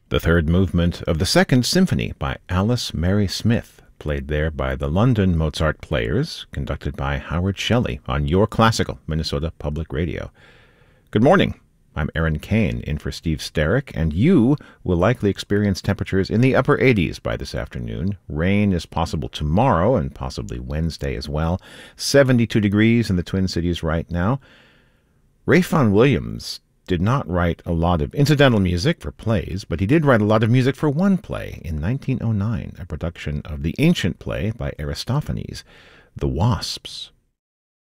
The third movement of the Second Symphony by Alice Mary Smith, played there by the London Mozart Players, conducted by Howard Shelley on Your Classical, Minnesota Public Radio. Good morning. I'm Aaron Kane, in for Steve Sterrick, and you will likely experience temperatures in the upper 80s by this afternoon. Rain is possible tomorrow and possibly Wednesday as well. 72 degrees in the Twin Cities right now. Ralph Vaughan Williams did not write a lot of incidental music for plays, but he did write a lot of music for one play in 1909, a production of the ancient play by Aristophanes, The Wasps.